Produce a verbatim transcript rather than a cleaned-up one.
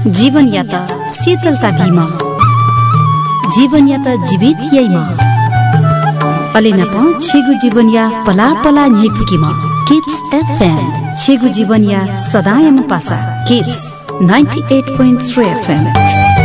जीवन या त शीतलता भीम जीवन या त जीवित यैमा अलिना प छेगु जीवन या पला पला न्यै फुकीमा किप्स एफएम छेगु जीवन या सदायम पासा kips ninety-eight point three FM